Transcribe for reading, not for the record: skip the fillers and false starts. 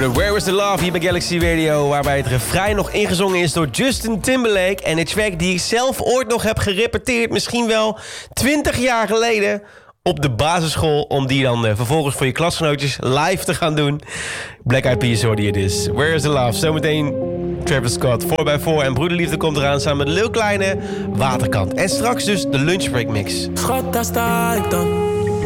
hoorde Where is the Love hier bij Galaxy Radio, waarbij het refrein nog ingezongen is door Justin Timberlake. En de track die ik zelf ooit nog heb gerepeteerd, misschien wel 20 jaar geleden, op de basisschool, om die dan vervolgens voor je klasgenootjes live te gaan doen. Black Eyed Peas hoorde je dus. Where is the Love? Zometeen Travis Scott, 4x4 en Broederliefde komt eraan samen met Lil Kleine, Waterkant. En straks dus de lunchbreak mix. Schat, daar sta ik dan.